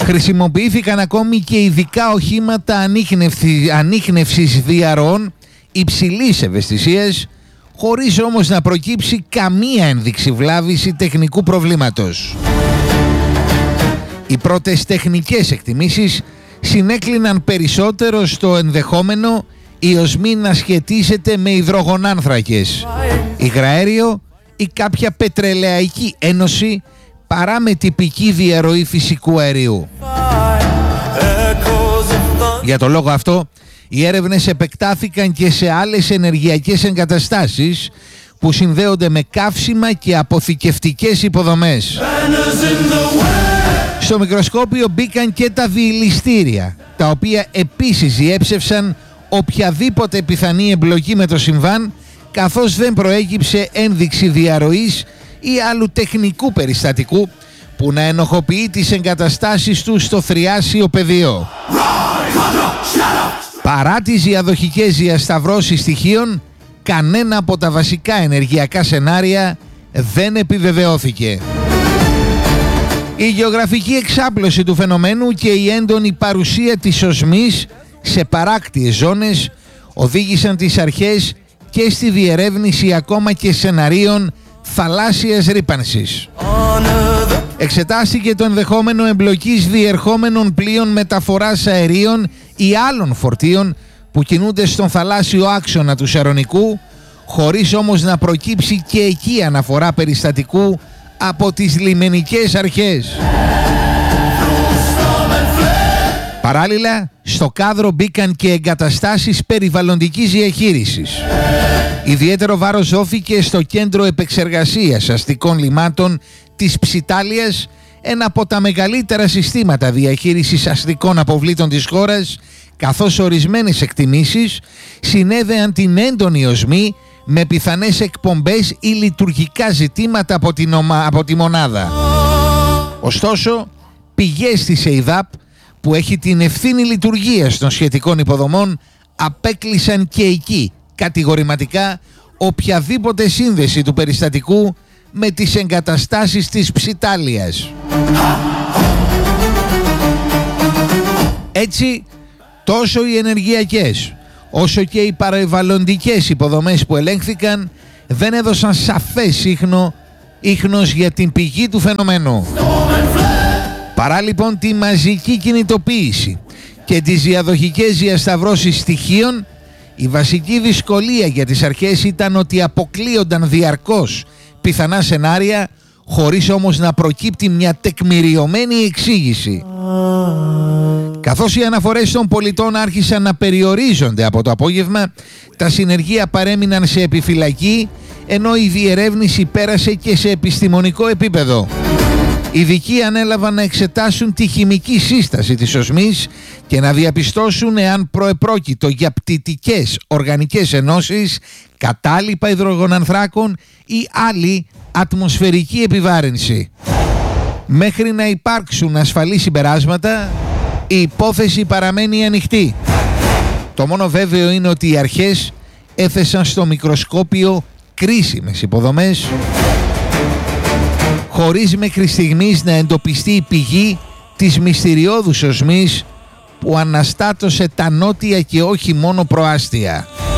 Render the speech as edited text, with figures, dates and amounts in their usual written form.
Χρησιμοποιήθηκαν ακόμη και ειδικά οχήματα ανίχνευσης διαρροών υψηλής ευαισθησίας, χωρίς όμως να προκύψει καμία ένδειξη βλάβης ή τεχνικού προβλήματος. Οι πρώτες τεχνικές εκτιμήσεις συνέκλειναν περισσότερο στο ενδεχόμενο η οσμή να σχετίζεται με υδρογονάνθρακες, υγραέριο ή κάποια πετρελαϊκή ένωση παρά με τυπική διαρροή φυσικού αερίου. Για το λόγο αυτό, οι έρευνες επεκτάθηκαν και σε άλλες ενεργειακές εγκαταστάσεις που συνδέονται με καύσιμα και αποθηκευτικές υποδομές. Στο μικροσκόπιο μπήκαν και τα διηληστήρια, τα οποία επίσης διέψευσαν οποιαδήποτε πιθανή εμπλοκή με το συμβάν, καθώς δεν προέκυψε ένδειξη διαρροής ή άλλου τεχνικού περιστατικού που να ενοχοποιεί τις εγκαταστάσεις του στο θριάσιο πεδίο. Παρά τις διαδοχικές διασταυρώσεις στοιχείων, κανένα από τα βασικά ενεργειακά σενάρια δεν επιβεβαιώθηκε. Η γεωγραφική εξάπλωση του φαινομένου και η έντονη παρουσία της οσμής σε παράκτιες ζώνες οδήγησαν τις αρχές και στη διερεύνηση ακόμα και σεναρίων θαλάσσιας ρύπανσης. Εξετάστηκε το ενδεχόμενο εμπλοκής διερχόμενων πλοίων μεταφοράς αερίων ή άλλων φορτίων που κινούνται στον θαλάσσιο άξονα του Σαρονικού, χωρίς όμως να προκύψει και εκεί αναφορά περιστατικού από τις λιμενικές αρχές. Παράλληλα, στο κάδρο μπήκαν και εγκαταστάσεις περιβαλλοντικής διαχείρισης. Ιδιαίτερο βάρος δόθηκε στο κέντρο επεξεργασίας αστικών λιμάτων της Ψιτάλιας, ένα από τα μεγαλύτερα συστήματα διαχείρισης αστικών αποβλήτων της χώρας, καθώς ορισμένες εκτιμήσεις συνέδεαν την έντονη οσμή με πιθανές εκπομπές ή λειτουργικά ζητήματα από τη μονάδα. Ωστόσο, πηγές της ΕΙΔΑΠ, που έχει την ευθύνη λειτουργίας των σχετικών υποδομών, απέκλεισαν και εκεί κατηγορηματικά οποιαδήποτε σύνδεση του περιστατικού με τις εγκαταστάσεις της Ψιτάλιας. Έτσι, τόσο οι ενεργειακές όσο και οι περιβαλλοντικές υποδομές που ελέγχθηκαν δεν έδωσαν σαφές ίχνος για την πηγή του φαινομένου. Παρά λοιπόν τη μαζική κινητοποίηση και τις διαδοχικές διασταυρώσεις στοιχείων, η βασική δυσκολία για τις αρχές ήταν ότι αποκλείονταν διαρκώς πιθανά σενάρια, χωρίς όμως να προκύπτει μια τεκμηριωμένη εξήγηση. Καθώς οι αναφορές των πολιτών άρχισαν να περιορίζονται από το απόγευμα, τα συνεργεία παρέμειναν σε επιφυλακή, ενώ η διερεύνηση πέρασε και σε επιστημονικό επίπεδο. Οι ειδικοί ανέλαβαν να εξετάσουν τη χημική σύσταση της οσμής και να διαπιστώσουν εάν προεπρόκειτο για πτυτικές οργανικές ενώσεις, κατάλοιπα υδρογονανθράκων ή άλλη ατμοσφαιρική επιβάρυνση. Μέχρι να υπάρξουν ασφαλή συμπεράσματα, η υπόθεση παραμένει ανοιχτή. Το μόνο βέβαιο είναι ότι οι αρχές έθεσαν στο μικροσκόπιο κρίσιμες υποδομές, χωρίς μέχρι στιγμής να εντοπιστεί η πηγή της μυστηριώδους οσμής που αναστάτωσε τα νότια και όχι μόνο προάστια.